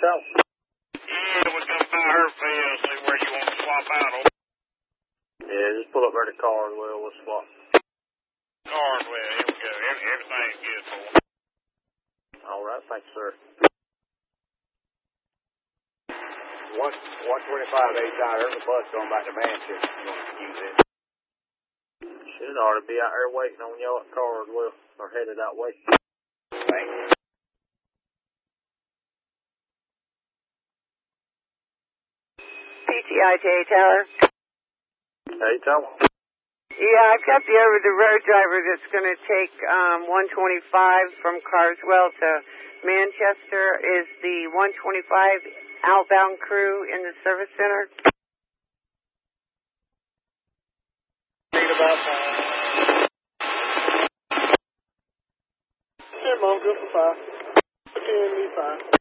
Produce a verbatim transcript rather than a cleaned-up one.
Tom? Yeah, we're going to buy her feel, see where you want to swap out on. Yeah, just pull up there to Carswell. We'll swap. Carswell, here we go. Every, everything's good for me. All right, thanks, sir. One, one twenty-five H I, there's a bus going back to Manchester. You want to use it? Should ought to be out there waiting on y'all at Carswell, or headed that way. Thanks. P T I J Tower. Hey, Tom. Yeah, I've got the over-the-road driver that's going to take um, one twenty-five from Carswell to Manchester. Is the one twenty-five outbound crew in the service center? Think about that. Hey, Mom, good for five. Okay, me five.